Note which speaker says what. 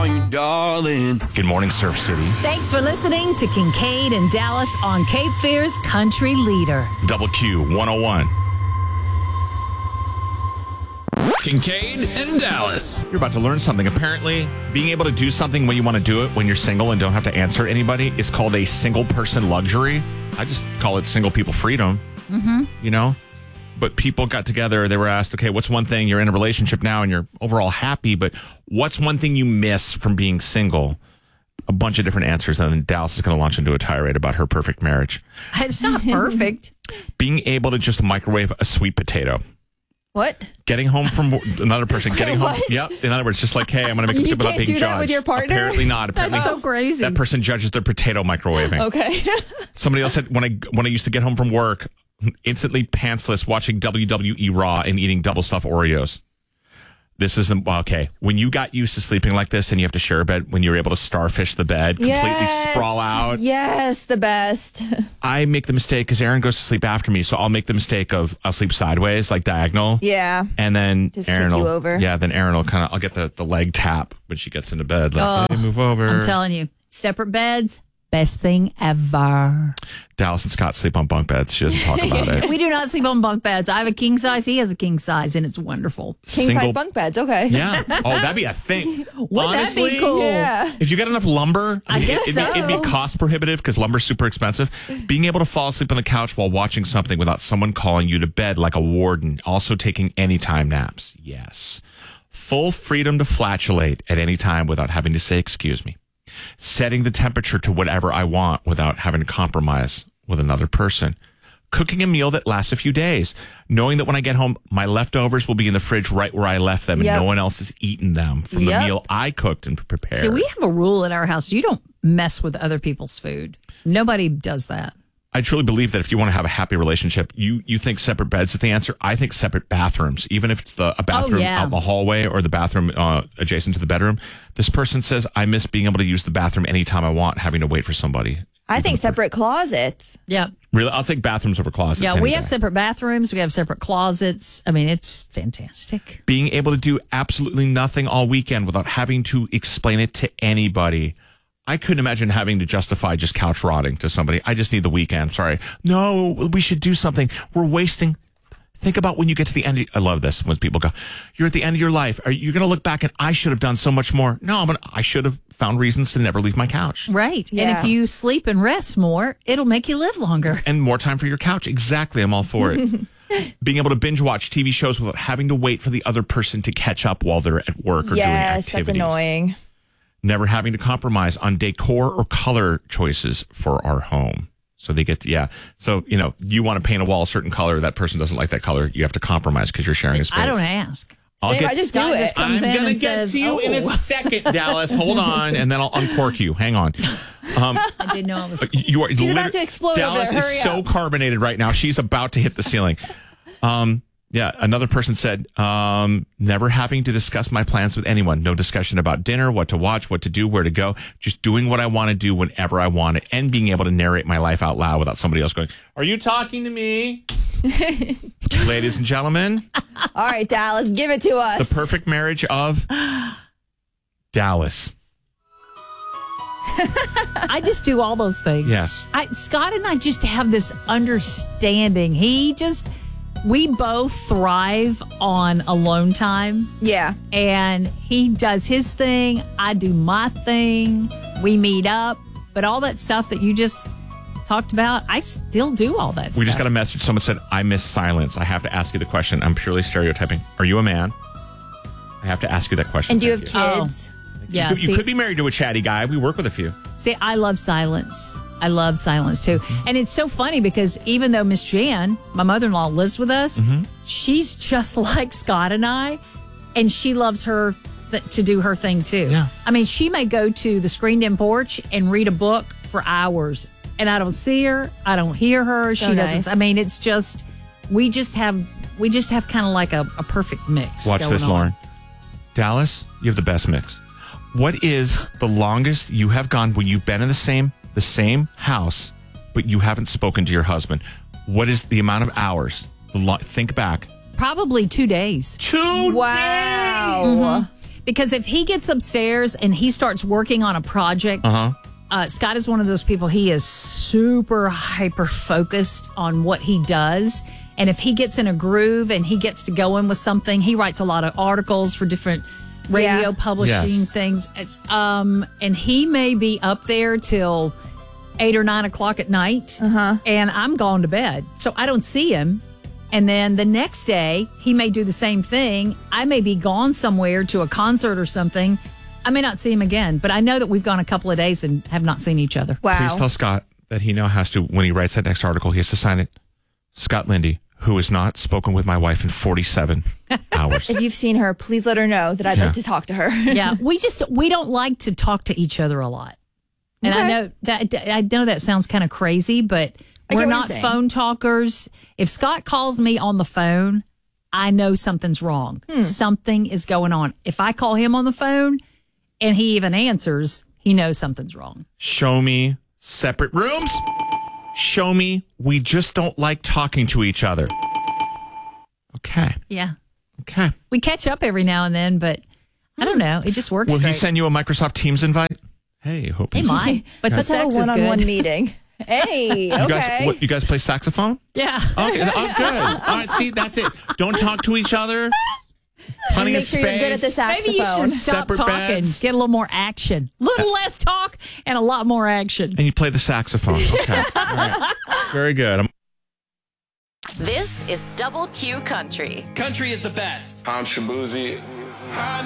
Speaker 1: call you darling.
Speaker 2: Good morning, Surf City.
Speaker 3: Thanks for listening to Kincaid and Dallas on Cape Fear's Country Leader.
Speaker 2: Double Q 101.
Speaker 4: Kincaid and Dallas.
Speaker 2: You're about to learn something. Apparently, being able to do something when you want to do it when you're single and don't have to answer anybody is called a single person luxury. I just call it single people freedom. Mm-hmm. You know? But people got together. They were asked, okay, what's one thing? You're in a relationship now and you're overall happy, but what's one thing you miss from being single? A bunch of different answers. And then Dallas is going to launch into a tirade about her perfect marriage.
Speaker 3: It's not perfect.
Speaker 2: Being able to just microwave a sweet potato.
Speaker 5: What?
Speaker 2: Getting home from another person. Getting home.
Speaker 5: What?
Speaker 2: Yep. In other words, just like, hey, I'm going to make it without being judged.
Speaker 5: You can't do that with your partner?
Speaker 2: Apparently not. Apparently,
Speaker 3: That's so crazy.
Speaker 2: That person judges their potato microwaving.
Speaker 5: Okay.
Speaker 2: Somebody else said when I used to get home from work, instantly pantsless, watching WWE Raw and eating double stuffed Oreos. This isn't okay. When you got used to sleeping like this and you have to share a bed, when you're able to starfish the bed, completely sprawl out.
Speaker 5: Yes, the best.
Speaker 2: I make the mistake because Aaron goes to sleep after me, so I'll make the mistake of I'll sleep sideways, like diagonal.
Speaker 5: Yeah.
Speaker 2: And then
Speaker 5: Just
Speaker 2: Aaron
Speaker 5: kick you
Speaker 2: will,
Speaker 5: over.
Speaker 2: Yeah, then Aaron will I'll get the leg tap when she gets into bed. Like, hey, move over.
Speaker 3: I'm telling you, separate beds, best thing ever.
Speaker 2: Dallas and Scott sleep on bunk beds. She doesn't talk about it.
Speaker 3: We do not sleep on bunk beds. I have a king size. He has a king size, and it's wonderful.
Speaker 5: King size bunk beds. Okay.
Speaker 2: Yeah. Oh, that'd be a thing.
Speaker 3: Wouldn't
Speaker 2: Honestly,
Speaker 3: that be cool?
Speaker 5: Yeah.
Speaker 2: if you got enough lumber,
Speaker 3: I guess
Speaker 2: it'd be cost prohibitive because lumber's super expensive. Being able to fall asleep on the couch while watching something without someone calling you to bed like a warden. Also taking anytime naps. Yes. Full freedom to flatulate at any time without having to say, excuse me. Setting the temperature to whatever I want without having to compromise with another person. Cooking a meal that lasts a few days. Knowing that when I get home, my leftovers will be in the fridge right where I left them and no one else has eaten them from the meal I cooked and prepared.
Speaker 3: See, we have a rule at our house. You don't mess with other people's food. Nobody does that.
Speaker 2: I truly believe that if you want to have a happy relationship, you think separate beds is the answer. I think separate bathrooms, even if it's a bathroom out the hallway or the bathroom adjacent to the bedroom. This person says, I miss being able to use the bathroom anytime I want, having to wait for somebody.
Speaker 5: I think separate closets.
Speaker 3: Yeah.
Speaker 2: Really? I'll take bathrooms over closets.
Speaker 3: Yeah,
Speaker 2: any
Speaker 3: we
Speaker 2: day.
Speaker 3: have separate bathrooms. We have separate closets. I mean, it's fantastic.
Speaker 2: Being able to do absolutely nothing all weekend without having to explain it to anybody. I couldn't imagine having to justify just couch rotting to somebody. I just need the weekend. Sorry. No, we should do something. We're wasting. Think about when you get to the end. I love this when people go, you're at the end of your life. Are you going to look back and I should have done so much more? No, I should have found reasons to never leave my couch.
Speaker 3: Right.
Speaker 5: Yeah.
Speaker 3: And if you sleep and rest more, it'll make you live longer.
Speaker 2: And more time for your couch. Exactly. I'm all for it. Being able to binge watch TV shows without having to wait for the other person to catch up while they're at work or doing activities.
Speaker 5: Yes, that's annoying.
Speaker 2: Never having to compromise on decor or color choices for our home. So they get So, you want to paint a wall a certain color. That person doesn't like that color. You have to compromise because you're sharing a space.
Speaker 3: I don't ask.
Speaker 5: I just do it.
Speaker 2: I'm going to get
Speaker 3: says,
Speaker 2: to you in a second, Dallas. Hold on. And then I'll uncork you. Hang on.
Speaker 3: I didn't know I was.
Speaker 2: You are
Speaker 5: She's about to explode over
Speaker 2: Dallas
Speaker 5: there.
Speaker 2: is
Speaker 5: Hurry
Speaker 2: so
Speaker 5: up.
Speaker 2: carbonated right now. She's about to hit the ceiling. Yeah, another person said, never having to discuss my plans with anyone. No discussion about dinner, what to watch, what to do, where to go. Just doing what I want to do whenever I want it and being able to narrate my life out loud without somebody else going, are you talking to me? Ladies and gentlemen,
Speaker 5: All right, Dallas, give it to us.
Speaker 2: the perfect marriage of Dallas.
Speaker 3: I just do all those things.
Speaker 2: Yes.
Speaker 3: Scott and I just have this understanding. We both thrive on alone time.
Speaker 5: Yeah.
Speaker 3: And he does his thing. I do my thing. We meet up. But all that stuff that you just talked about, I still do all that stuff.
Speaker 2: We just got a message. Someone said, I miss silence. I have to ask you the question. I'm purely stereotyping. Are you a man? I have to ask you that question.
Speaker 5: And do you have
Speaker 2: Thank
Speaker 5: kids?
Speaker 3: Yeah,
Speaker 2: you could be married to a chatty guy. We work with a few.
Speaker 3: See, I love silence. I love silence too. And it's so funny because even though Miss Jan, my mother-in-law, lives with us, she's just like Scott and I, and she loves her to do her thing too.
Speaker 2: Yeah.
Speaker 3: I mean, she may go to the screened-in porch and read a book for hours, and I don't see her, I don't hear her.
Speaker 5: So
Speaker 3: she doesn't.
Speaker 5: nice.
Speaker 3: I mean, it's just we just have kind of like a perfect mix.
Speaker 2: Watch
Speaker 3: going
Speaker 2: this,
Speaker 3: on.
Speaker 2: Lauren. Dallas, you have the best mix. What is the longest you have gone when you've been in the same house, but you haven't spoken to your husband? What is the amount of hours? Think back.
Speaker 3: Probably 2 days.
Speaker 2: 2
Speaker 5: Wow.
Speaker 2: days.
Speaker 3: Because if he gets upstairs and he starts working on a project, Scott is one of those people, he is super hyper focused on what he does. And if he gets in a groove and he gets to go in with something, he writes a lot of articles for different radio publishing things. It's and he may be up there till 8 or 9 o'clock at night, and I'm gone to bed. So I don't see him. And then the next day, he may do the same thing. I may be gone somewhere to a concert or something. I may not see him again, but I know that we've gone a couple of days and have not seen each other.
Speaker 5: Wow.
Speaker 2: Please tell Scott that he now has to, when he writes that next article, he has to sign it. Scott Lindy, who has not spoken with my wife in 47 hours.
Speaker 5: If you've seen her, please let her know that I'd like to talk to her.
Speaker 3: Yeah, we don't like to talk to each other a lot. And I know that sounds kind of crazy, but we're not phone talkers. If Scott calls me on the phone, I know something's wrong. Something is going on. If I call him on the phone and he even answers, he knows something's wrong.
Speaker 2: Show me separate rooms. Show me we just don't like talking to each other. Okay.
Speaker 3: Yeah.
Speaker 2: Okay.
Speaker 3: We catch up every now and then, but I don't know. It just works
Speaker 2: Will
Speaker 3: great.
Speaker 2: he send you a Microsoft Teams invite? Hey, hope
Speaker 3: He might. But the
Speaker 5: Let's have a
Speaker 3: sex is
Speaker 5: one-on-one
Speaker 3: good.
Speaker 5: meeting. Hey, okay.
Speaker 2: You guys play saxophone?
Speaker 3: Yeah.
Speaker 2: Okay. Oh, good. All right. See, that's it. Don't talk to each other. Plenty
Speaker 5: Make
Speaker 2: of
Speaker 5: sure
Speaker 2: space.
Speaker 5: you're good at the saxophone.
Speaker 3: Maybe you should stop
Speaker 2: Separate
Speaker 3: talking.
Speaker 2: beds.
Speaker 3: Get a little more action. A little less talk and a lot more action.
Speaker 2: And you play the saxophone. Okay. All right. Very good.
Speaker 1: This is Double Q Country.
Speaker 4: Country is the best.
Speaker 6: I'm Shabuzi.